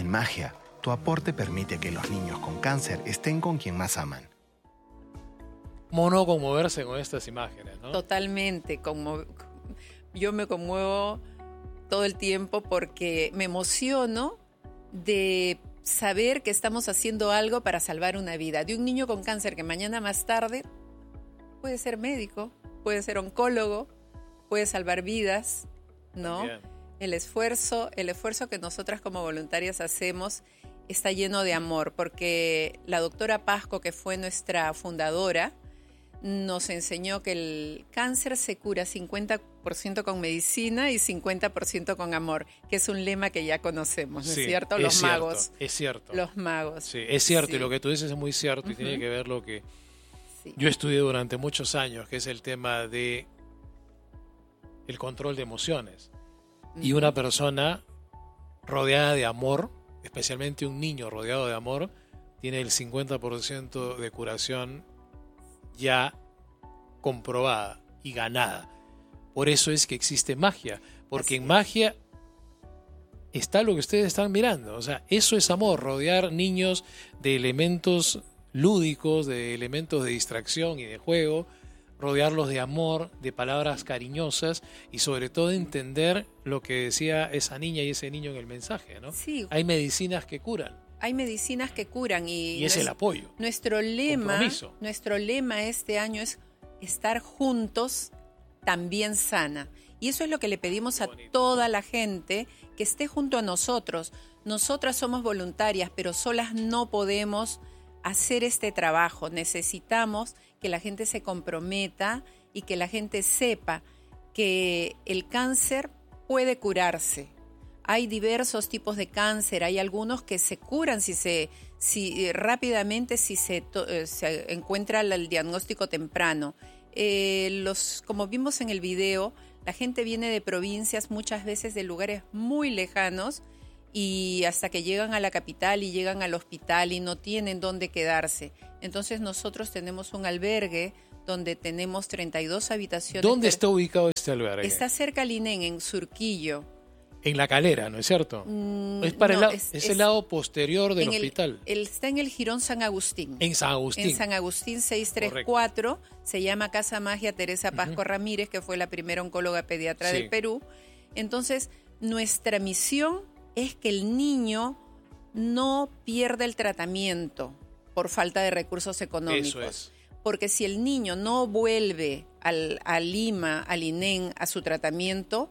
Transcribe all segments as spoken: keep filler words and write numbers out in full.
En Magia, tu aporte permite que los niños con cáncer estén con quien más aman. Mono conmoverse con estas imágenes, ¿no? Totalmente. Conmo- Yo me conmuevo todo el tiempo porque me emociono de saber que estamos haciendo algo para salvar una vida. De un niño con cáncer que mañana más tarde puede ser médico, puede ser oncólogo, puede salvar vidas, ¿no? También. El esfuerzo, el esfuerzo que nosotras como voluntarias hacemos está lleno de amor, porque la doctora Pasco, que fue nuestra fundadora, nos enseñó que el cáncer se cura cincuenta por ciento con medicina y cincuenta por ciento con amor, que es un lema que ya conocemos, ¿no es Sí, cierto? es Los cierto, magos. Es cierto. Los magos. Sí, es cierto, Sí. y lo que tú dices es muy cierto, y Ujú. tiene que ver lo que Sí. yo estudié durante muchos años, que es el tema de el control de emociones. Y Ujú. una persona rodeada de amor, especialmente un niño rodeado de amor, tiene el cincuenta por ciento de curación ya comprobada y ganada. Por eso es que existe magia, porque Así en es. magia está lo que ustedes están mirando. O sea, eso es amor, rodear niños de elementos lúdicos, de elementos de distracción y de juego, rodearlos de amor, de palabras cariñosas y sobre todo entender lo que decía esa niña y ese niño en el mensaje, ¿no? Sí, Hay medicinas que curan hay medicinas que curan y, y es el apoyo. nuestro lema, Compromiso. nuestro lema este año es estar juntos también sana. Y eso es lo que le pedimos a Bonito. toda la gente, que esté junto a nosotros. Nosotras somos voluntarias, pero solas no podemos hacer este trabajo. Necesitamos que la gente se comprometa y que la gente sepa que el cáncer puede curarse. Hay diversos tipos de cáncer, hay algunos que se curan si se, si, eh, rápidamente si se, to- eh, se encuentra el, el diagnóstico temprano. Eh, los, como vimos en el video, la gente viene de provincias, muchas veces de lugares muy lejanos, y hasta que llegan a la capital y llegan al hospital y no tienen dónde quedarse. Entonces nosotros tenemos un albergue donde tenemos treinta y dos habitaciones. ¿Dónde per- está ubicado este albergue? Está cerca al I N E M, en Surquillo. En La Calera, ¿no es cierto? Mm, es para no, el, lado, es- es es el lado posterior del en el- hospital. el- está en el Jirón San Agustín. En San Agustín. En San Agustín seiscientos treinta y cuatro, se llama Casa Magia Teresa Pasco Ujú. Ramírez, que fue la primera oncóloga pediatra Sí. del Perú. Entonces, nuestra misión es que el niño no pierda el tratamiento por falta de recursos económicos. Eso es. Porque si el niño no vuelve al, a Lima, al I N E M, a su tratamiento,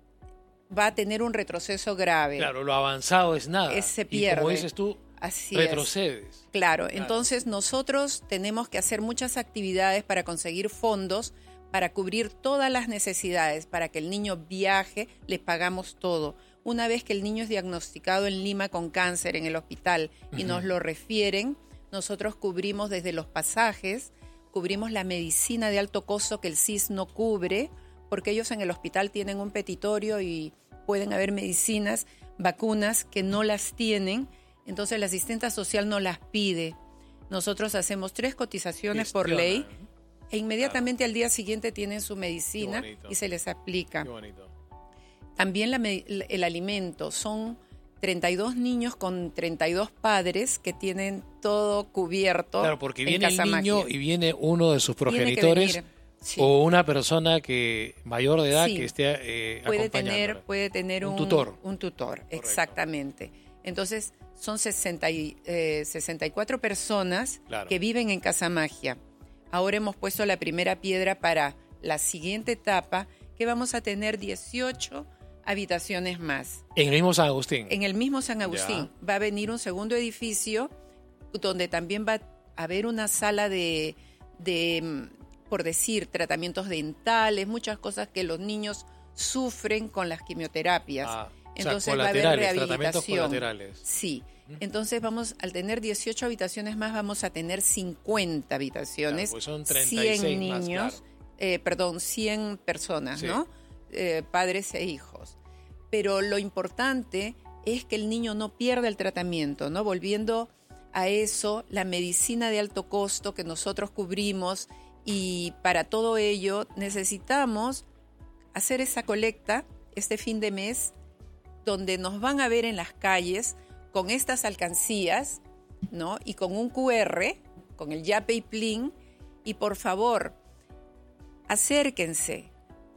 va a tener un retroceso grave. Claro, lo avanzado es nada. Eh, se Y pierde. como dices tú, Así es. retrocedes. Claro, entonces nosotros tenemos que hacer muchas actividades para conseguir fondos, para cubrir todas las necesidades, para que el niño viaje, le pagamos todo. Una vez que el niño es diagnosticado en Lima con cáncer en el hospital y Ujú. nos lo refieren, nosotros cubrimos desde los pasajes, cubrimos la medicina de alto costo que el C I S no cubre, porque ellos en el hospital tienen un petitorio y pueden haber medicinas, vacunas que no las tienen. Entonces la asistenta social no las pide. Nosotros hacemos tres cotizaciones por Gestiona, ley ¿no? e inmediatamente al día siguiente tienen su medicina Qué bonito. y se les aplica. Qué bonito. También la me- el alimento. Son treinta y dos niños con treinta y dos padres que tienen todo cubierto. Claro, porque en viene el Casa niño Magia. y viene uno de sus Tiene que progenitores venir, sí. o una persona que mayor de edad Sí. que esté eh, puede acompañándola. tener puede tener Un un, tutor. un tutor, exactamente. Entonces son sesenta y, eh, sesenta y cuatro personas Claro. que viven en Casa Magia. Ahora hemos puesto la primera piedra para la siguiente etapa, que vamos a tener dieciocho habitaciones más. En el mismo San Agustín. En el mismo San Agustín va a venir un segundo edificio donde también va a haber una sala de, de, mm, por decir, tratamientos dentales, muchas cosas que los niños sufren con las quimioterapias. Ah, Entonces o sea, va a haber colaterales, tratamientos rehabilitación. colaterales. Sí. Entonces vamos, al tener dieciocho habitaciones más, vamos a tener cincuenta habitaciones, Claro, pues son treinta y seis cien más, niños, claro. eh, perdón, cien personas, Sí. ¿no? Eh, padres e hijos. Pero lo importante es que el niño no pierda el tratamiento, ¿no? Volviendo a eso, la medicina de alto costo que nosotros cubrimos, y para todo ello necesitamos hacer esa colecta este fin de mes, donde nos van a ver en las calles con estas alcancías, ¿no? Y con un cu erre, con el Yape y Plin, y por favor, acérquense,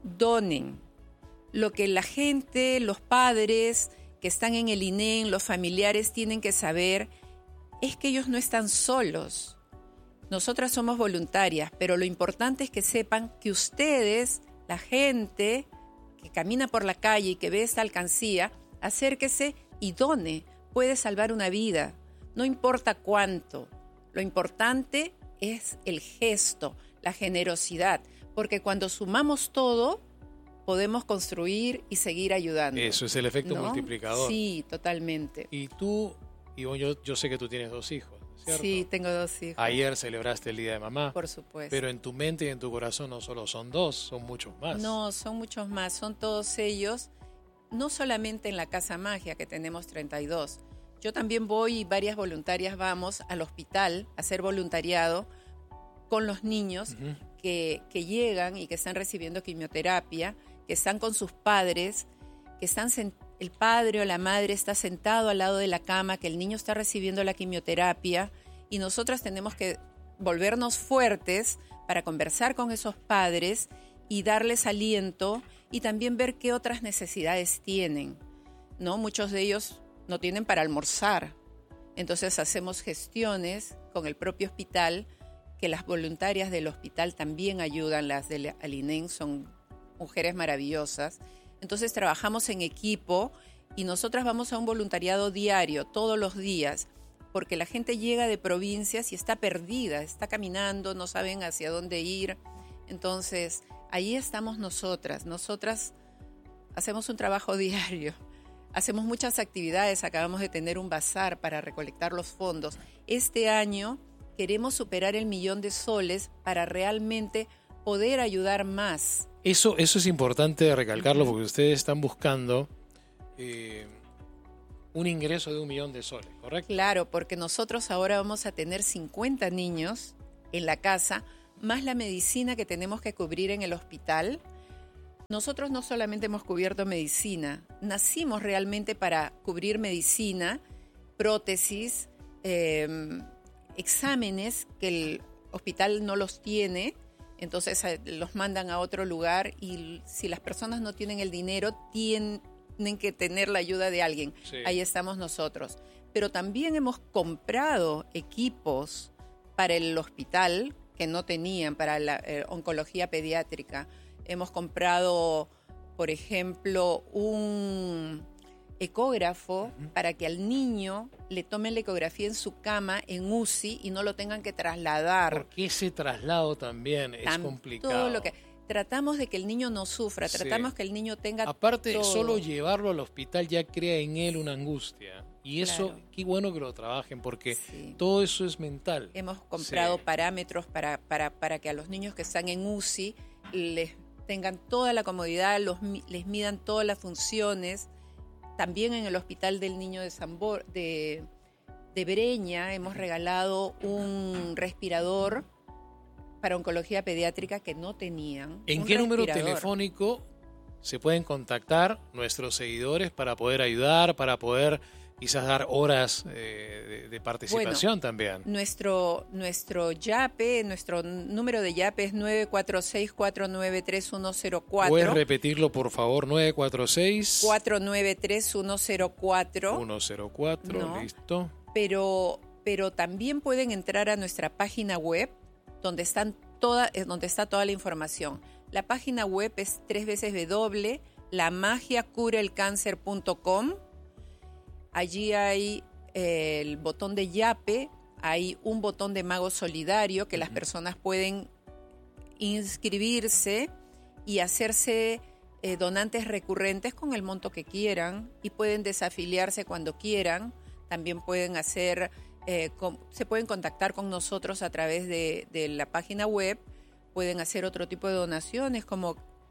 donen. Lo que la gente, los padres que están en el I N E M, los familiares tienen que saber es que ellos no están solos. Nosotras somos voluntarias, pero lo importante es que sepan que ustedes, la gente que camina por la calle y que ve esta alcancía, acérquese y done. Puede salvar una vida, no importa cuánto. Lo importante es el gesto, la generosidad, porque cuando sumamos todo, podemos construir y seguir ayudando. Eso es el efecto ¿no? multiplicador. Sí, totalmente. Y tú, Ivonne, yo, yo sé que tú tienes dos hijos, ¿cierto? Sí, tengo dos hijos. Ayer celebraste el Día de Mamá. Por supuesto. Pero en tu mente y en tu corazón no solo son dos, son muchos más. No, son muchos más, son todos ellos, no solamente en la Casa Magia, que tenemos treinta y dos. Yo también voy y varias voluntarias vamos al hospital a hacer voluntariado con los niños uh-huh. que, que llegan y que están recibiendo quimioterapia, que están con sus padres, que están el padre o la madre está sentado al lado de la cama, que el niño está recibiendo la quimioterapia, y nosotras tenemos que volvernos fuertes para conversar con esos padres y darles aliento y también ver qué otras necesidades tienen, ¿no? Muchos de ellos no tienen para almorzar, entonces hacemos gestiones con el propio hospital, que las voluntarias del hospital también ayudan, las del I N E M son mujeres maravillosas. Entonces trabajamos en equipo y nosotras vamos a un voluntariado diario, todos los días, porque la gente llega de provincias y está perdida, está caminando, no saben hacia dónde ir. Entonces, ahí estamos nosotras. Nosotras hacemos un trabajo diario, hacemos muchas actividades, acabamos de tener un bazar para recolectar los fondos. Este año queremos superar el millón de soles para realmente poder ayudar más. Eso, eso es importante recalcarlo porque ustedes están buscando eh, un ingreso de un millón de soles, ¿correcto? Claro, porque nosotros ahora vamos a tener cincuenta niños en la casa, más la medicina que tenemos que cubrir en el hospital. Nosotros no solamente hemos cubierto medicina, nacimos realmente para cubrir medicina, prótesis, eh, exámenes que el hospital no los tiene. Entonces los mandan a otro lugar y si las personas no tienen el dinero, tienen que tener la ayuda de alguien. Sí. Ahí estamos nosotros. Pero también hemos comprado equipos para el hospital que no tenían, para la eh, oncología pediátrica. Hemos comprado, por ejemplo, un ecógrafo uh-huh. para que al niño le tomen la ecografía en su cama, en U C I, y no lo tengan que trasladar. Porque ese traslado también es Tan, complicado. Todo lo que, tratamos de que el niño no sufra, sí. tratamos que el niño tenga Aparte, todo. Solo llevarlo al hospital ya crea en él una angustia. Y eso, claro. qué bueno que lo trabajen, porque sí. todo eso es mental. Hemos comprado sí. parámetros para, para, para que a los niños que están en U C I les tengan toda la comodidad, los, les midan todas las funciones. También en el Hospital del Niño de, San Bo- de, de Breña hemos regalado un respirador para oncología pediátrica que no tenían. ¿En un qué número respirador. telefónico se pueden contactar nuestros seguidores para poder ayudar, para poder quizás dar horas eh, de, de participación bueno, también? Nuestro, nuestro Yape, nuestro número de Yape es nueve cuatro seis, cuatro nueve tres, uno cero cuatro. ¿Puedes repetirlo, por favor? nueve cuatro seis, cuatro nueve tres, uno cero cuatro. uno cero cuatro, no, listo. Pero, pero también pueden entrar a nuestra página web, donde, están toda, donde está toda la información. La página web es tres veces doble la magia cura el cáncer punto com. Allí hay eh, el botón de Yape, hay un botón de Mago Solidario que uh-huh. las personas pueden inscribirse y hacerse eh, donantes recurrentes con el monto que quieran y pueden desafiliarse cuando quieran. También pueden hacer, eh, con, se pueden contactar con nosotros a través de, de la página web, pueden hacer otro tipo de donaciones como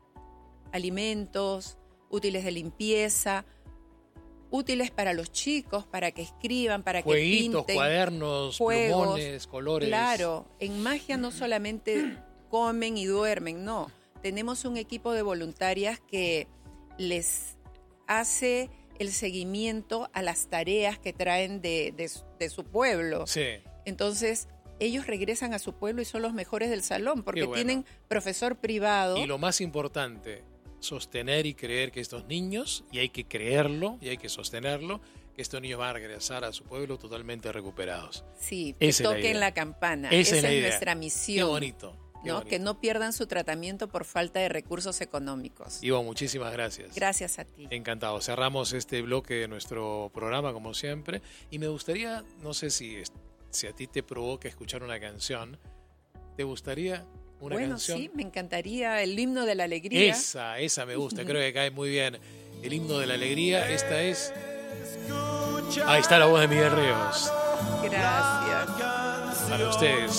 alimentos, útiles de limpieza, útiles para los chicos, para que escriban, para Jueguitos, que pinten. Cuadernos, juegos, plumones, colores. Claro, en magia no solamente comen y duermen, no. Tenemos un equipo de voluntarias que les hace el seguimiento a las tareas que traen de, de, de su pueblo. Sí. Entonces, ellos regresan a su pueblo y son los mejores del salón porque bueno. tienen profesor privado. Y lo más importante, sostener y creer que estos niños, y hay que creerlo y hay que sostenerlo, que estos niños van a regresar a su pueblo totalmente recuperados. Sí, que Esa es la toquen idea. la campana. Esa Esa es la es idea. nuestra Qué misión. bonito. Qué ¿no? bonito. Que no pierdan su tratamiento por falta de recursos económicos. Ivo, muchísimas gracias. Gracias a ti. Encantado. Cerramos este bloque de nuestro programa, como siempre. Y me gustaría, no sé si, si a ti te provoca escuchar una canción. ¿Te gustaría una bueno, canción? sí, me encantaría el himno de la alegría. Esa, esa me gusta. Creo que cae muy bien. El himno de la alegría. Esta es... Ahí está la voz de Miguel Ríos. Gracias. Para ustedes.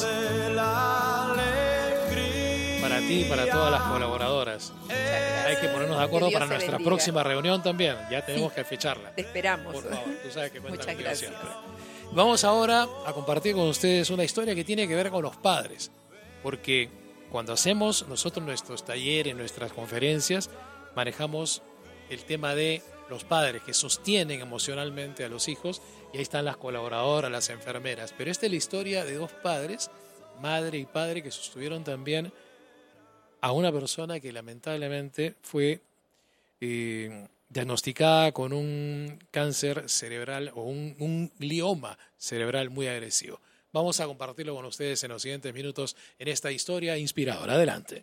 Para ti y para todas las colaboradoras. Hay que ponernos de acuerdo Que Dios para te nuestra bendiga. próxima reunión también. Ya tenemos Sí. que fecharla. Te esperamos. Por favor, tú sabes que cuentas Muchas conmigo gracias. siempre. Vamos ahora a compartir con ustedes una historia que tiene que ver con los padres. Porque cuando hacemos nosotros nuestros talleres, nuestras conferencias, manejamos el tema de los padres que sostienen emocionalmente a los hijos, y ahí están las colaboradoras, las enfermeras. Pero esta es la historia de dos padres, madre y padre, que sostuvieron también a una persona que lamentablemente fue eh, diagnosticada con un cáncer cerebral o un, un glioma cerebral muy agresivo. Vamos a compartirlo con ustedes en los siguientes minutos en esta historia inspiradora. Adelante.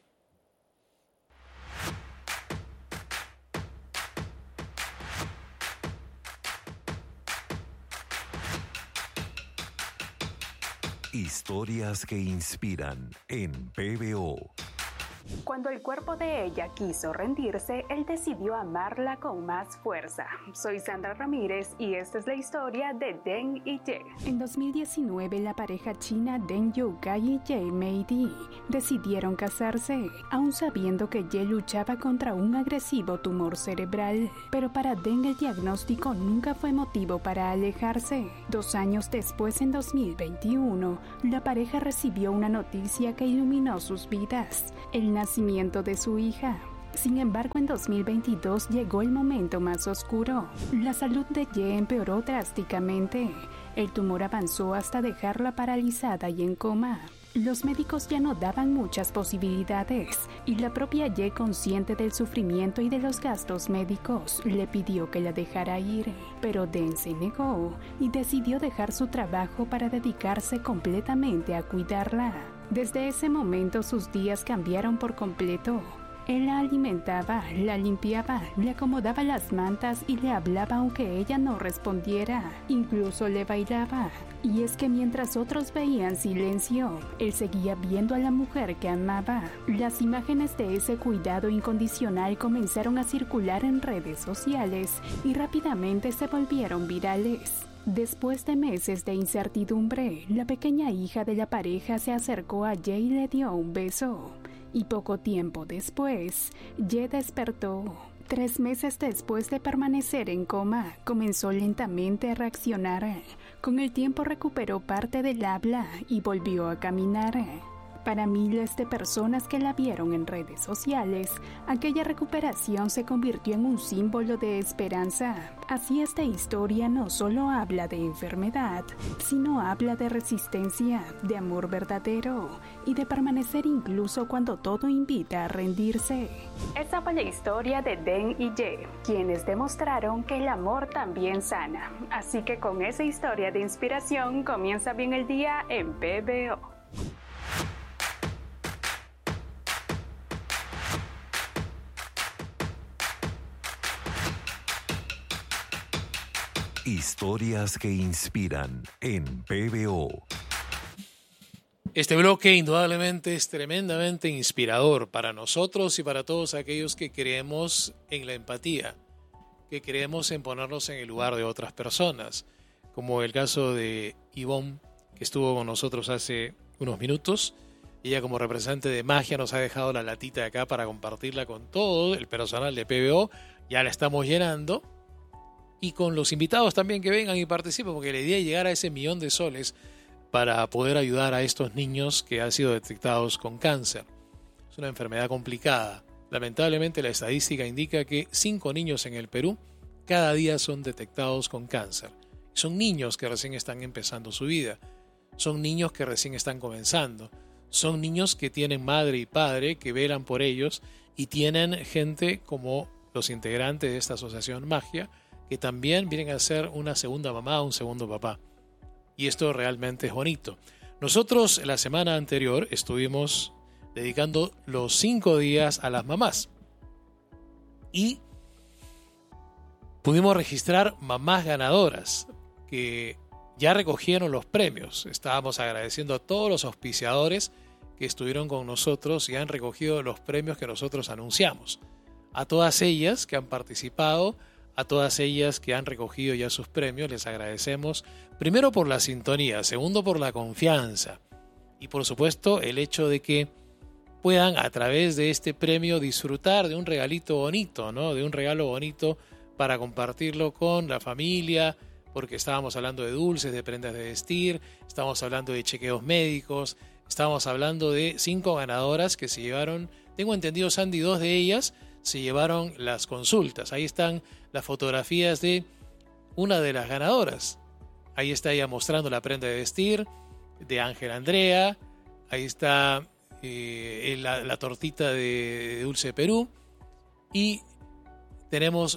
Historias que inspiran en P B O. Cuando el cuerpo de ella quiso rendirse, él decidió amarla con más fuerza. Soy Sandra Ramírez y esta es la historia de Deng y Ye. En dos mil diecinueve, la pareja china Deng Youkai y Ye Meidi decidieron casarse, aun sabiendo que Ye luchaba contra un agresivo tumor cerebral. Pero para Deng el diagnóstico nunca fue motivo para alejarse. Dos años después, en dos mil veintiuno, la pareja recibió una noticia que iluminó sus vidas: el nacimiento de su hija. Sin embargo, en dos mil veintidós llegó el momento más oscuro. La salud de Ye empeoró drásticamente. El tumor avanzó hasta dejarla paralizada y en coma. Los médicos ya no daban muchas posibilidades, y la propia Ye, consciente del sufrimiento y de los gastos médicos, le pidió que la dejara ir. Pero Deng se negó y decidió dejar su trabajo para dedicarse completamente a cuidarla. Desde ese momento sus días cambiaron por completo. Él la alimentaba, la limpiaba, le acomodaba las mantas y le hablaba aunque ella no respondiera. Incluso le bailaba. Y es que mientras otros veían silencio, él seguía viendo a la mujer que amaba. Las imágenes de ese cuidado incondicional comenzaron a circular en redes sociales y rápidamente se volvieron virales. Después de meses de incertidumbre, la pequeña hija de la pareja se acercó a Ye y le dio un beso. Y poco tiempo después, Ye despertó. Tres meses después de permanecer en coma, comenzó lentamente a reaccionar. Con el tiempo recuperó parte del habla y volvió a caminar. Para miles de personas que la vieron en redes sociales, aquella recuperación se convirtió en un símbolo de esperanza. Así, esta historia no solo habla de enfermedad, sino habla de resistencia, de amor verdadero y de permanecer incluso cuando todo invita a rendirse. Esa fue la historia de Deng y Ye, quienes demostraron que el amor también sana. Así que con esa historia de inspiración comienza bien el día en P B O. Historias que inspiran en P B O. Este bloque indudablemente es tremendamente inspirador para nosotros y para todos aquellos que creemos en la empatía, que creemos en ponernos en el lugar de otras personas, como el caso de Ivonne, que estuvo con nosotros hace unos minutos. Ella, como representante de Magia, nos ha dejado la latita de acá para compartirla con todo el personal de P B O. Ya la estamos llenando. Y con los invitados también que vengan y participen, porque la idea es llegar a ese millón de soles para poder ayudar a estos niños que han sido detectados con cáncer. Es una enfermedad complicada. Lamentablemente, la estadística indica que cinco niños en el Perú cada día son detectados con cáncer. Son niños que recién están empezando su vida. Son niños que recién están comenzando. Son niños que tienen madre y padre que velan por ellos y tienen gente como los integrantes de esta asociación Magia que también vienen a ser una segunda mamá o un segundo papá. Y esto realmente es bonito. Nosotros la semana anterior estuvimos dedicando los cinco días a las mamás y pudimos registrar mamás ganadoras que ya recogieron los premios. Estábamos agradeciendo a todos los auspiciadores que estuvieron con nosotros y han recogido los premios que nosotros anunciamos. A todas ellas que han participado, a todas ellas que han recogido ya sus premios, les agradecemos primero por la sintonía, segundo por la confianza y por supuesto el hecho de que puedan a través de este premio disfrutar de un regalito bonito, ¿no? De un regalo bonito para compartirlo con la familia, porque estábamos hablando de dulces, de prendas de vestir, estábamos hablando de chequeos médicos, estábamos hablando de cinco ganadoras que se llevaron, tengo entendido Sandy, dos de ellas se llevaron las consultas. Ahí están las fotografías de una de las ganadoras. Ahí está ella mostrando la prenda de vestir de Ángel Andrea. Ahí está eh, la, la tortita de, de Dulce Perú. Y tenemos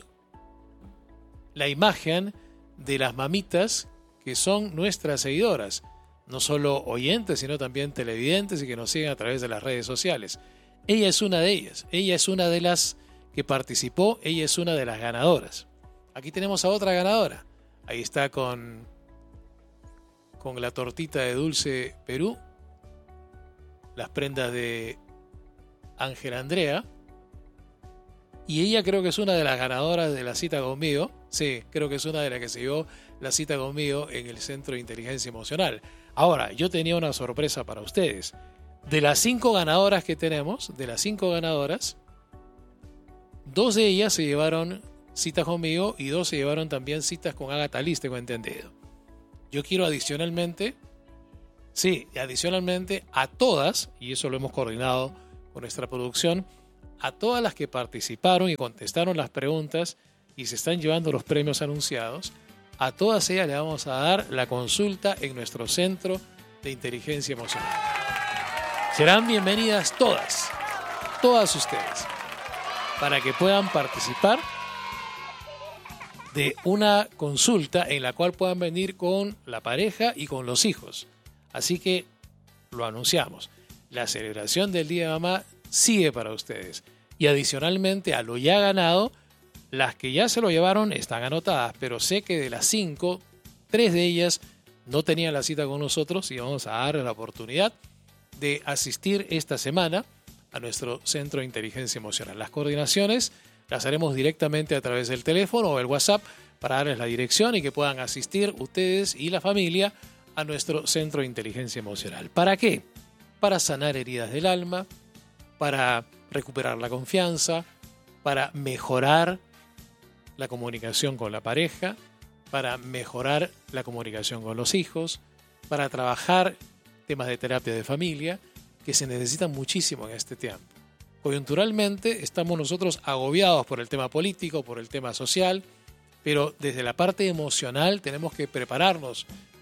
la imagen de las mamitas que son nuestras seguidoras. No solo oyentes, sino también televidentes y que nos siguen a través de las redes sociales. Ella es una de ellas. Ella es una de las que participó. Ella es una de las ganadoras. Aquí tenemos a otra ganadora. Ahí está con, con la tortita de Dulce Perú. Las prendas de Ángel Andrea. Y ella creo que es una de las ganadoras de la cita conmigo. Sí, creo que es una de las que se llevó la cita conmigo en el Centro de Inteligencia Emocional. Ahora, yo tenía una sorpresa para ustedes. De las cinco ganadoras que tenemos, de las cinco ganadoras, dos de ellas se llevaron citas conmigo y dos se llevaron también citas con Agatha Liz, tengo entendido. Yo quiero adicionalmente, sí, adicionalmente a todas, y eso lo hemos coordinado con nuestra producción, a todas las que participaron y contestaron las preguntas y se están llevando los premios anunciados, a todas ellas le vamos a dar la consulta en nuestro Centro de Inteligencia Emocional. Serán bienvenidas todas, todas ustedes, para que puedan participar de una consulta en la cual puedan venir con la pareja y con los hijos. Así que lo anunciamos. La celebración del Día de Mamá sigue para ustedes. Y adicionalmente a lo ya ganado, las que ya se lo llevaron están anotadas, pero sé que de las cinco, tres de ellas no tenían la cita con nosotros y vamos a darles la oportunidad de asistir esta semana a nuestro Centro de Inteligencia Emocional. Las coordinaciones las haremos directamente a través del teléfono o el WhatsApp para darles la dirección y que puedan asistir ustedes y la familia a nuestro Centro de Inteligencia Emocional. ¿Para qué? Para sanar heridas del alma, para recuperar la confianza, para mejorar la comunicación con la pareja, para mejorar la comunicación con los hijos, para trabajar temas de terapia de familia que se necesitan muchísimo en este tiempo. Coyunturalmente estamos nosotros agobiados por el tema político, por el tema social, pero desde la parte emocional tenemos que prepararnos,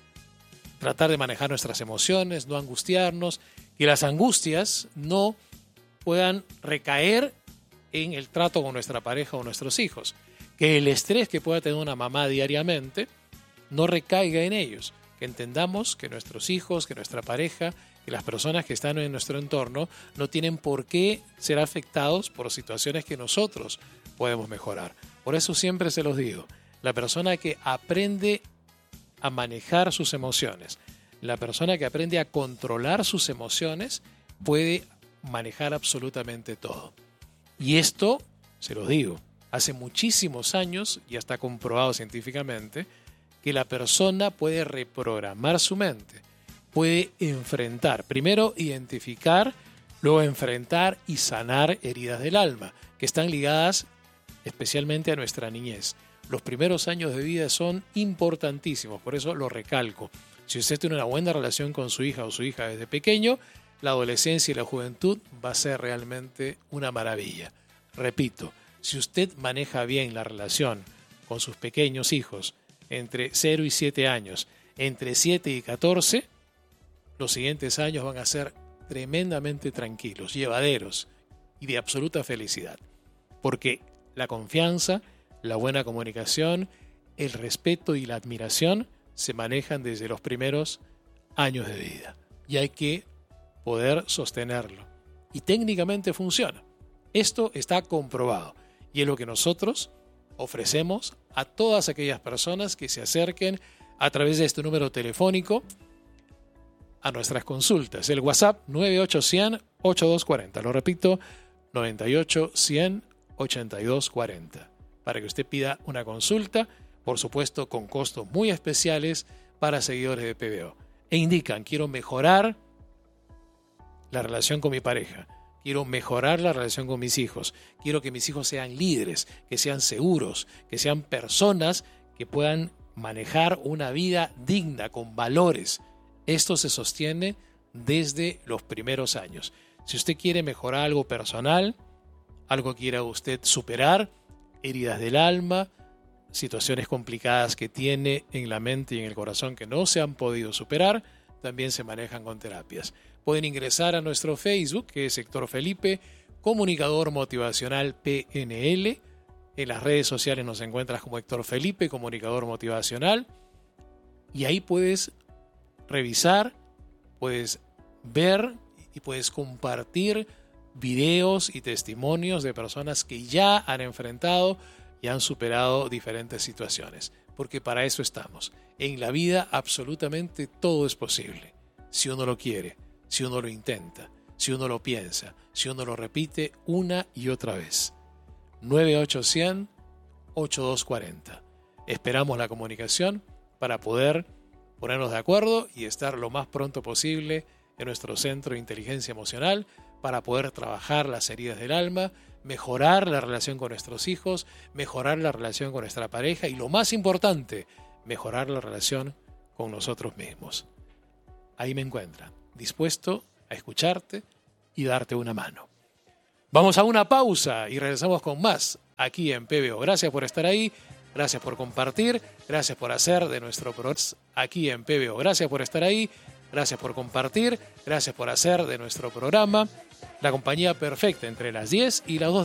tratar de manejar nuestras emociones, no angustiarnos, que las angustias no puedan recaer en el trato con nuestra pareja o nuestros hijos, que el estrés que pueda tener una mamá diariamente no recaiga en ellos, que entendamos que nuestros hijos, que nuestra pareja, que las personas que están en nuestro entorno no tienen por qué ser afectados por situaciones que nosotros podemos mejorar. Por eso siempre se los digo, la persona que aprende a manejar sus emociones, la persona que aprende a controlar sus emociones puede manejar absolutamente todo. Y esto, se los digo, hace muchísimos años, ya está comprobado científicamente, que la persona puede reprogramar su mente, puede enfrentar, primero identificar, luego enfrentar y sanar heridas del alma, que están ligadas especialmente a nuestra niñez. Los primeros años de vida son importantísimos, por eso lo recalco. Si usted tiene una buena relación con su hija o su hija desde pequeño, la adolescencia y la juventud va a ser realmente una maravilla. Repito, si usted maneja bien la relación con sus pequeños hijos entre cero y siete años, entre siete y catorce, los siguientes años van a ser tremendamente tranquilos, llevaderos y de absoluta felicidad. Porque la confianza, la buena comunicación, el respeto y la admiración se manejan desde los primeros años de vida. Y hay que poder sostenerlo. Y técnicamente funciona. Esto está comprobado. Y es lo que nosotros ofrecemos a todas aquellas personas que se acerquen a través de este número telefónico a nuestras consultas. El WhatsApp nueve ocho cero cero ocho dos cuatro cero. Lo repito, nueve ocho cero cero ochenta y dos cuarenta. Para que usted pida una consulta, por supuesto con costos muy especiales para seguidores de P B O. E indican, quiero mejorar la relación con mi pareja, quiero mejorar la relación con mis hijos, quiero que mis hijos sean líderes, que sean seguros, que sean personas que puedan manejar una vida digna, con valores. Esto se sostiene desde los primeros años. Si usted quiere mejorar algo personal, algo que quiera usted superar, heridas del alma, situaciones complicadas que tiene en la mente y en el corazón que no se han podido superar, también se manejan con terapias. Pueden ingresar a nuestro Facebook, que es Héctor Felipe, comunicador motivacional P N L. En las redes sociales nos encuentras como Héctor Felipe, comunicador motivacional. Y ahí puedes revisar, puedes ver y puedes compartir videos y testimonios de personas que ya han enfrentado y han superado diferentes situaciones. Porque para eso estamos. En la vida absolutamente todo es posible. Si uno lo quiere, si uno lo intenta, si uno lo piensa, si uno lo repite una y otra vez. nueve ocho cero cero ocho dos cuatro cero. Esperamos la comunicación para poder ponernos de acuerdo y estar lo más pronto posible en nuestro centro de inteligencia emocional para poder trabajar las heridas del alma, mejorar la relación con nuestros hijos, mejorar la relación con nuestra pareja y, lo más importante, mejorar la relación con nosotros mismos. Ahí me encuentran, dispuesto a escucharte y darte una mano. Vamos a una pausa y regresamos con más aquí en P B O. Gracias por estar ahí, gracias por compartir, gracias por hacer de nuestro programa aquí en P B O. Gracias por estar ahí, gracias por compartir, gracias por hacer de nuestro programa la compañía perfecta entre las diez y las dos.